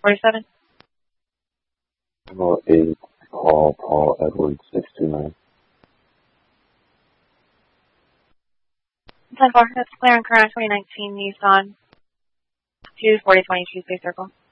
1047. 8, Paul, Edward, 629. 10-4, that's clear and current 2019 Nissan 24022 Space Circle.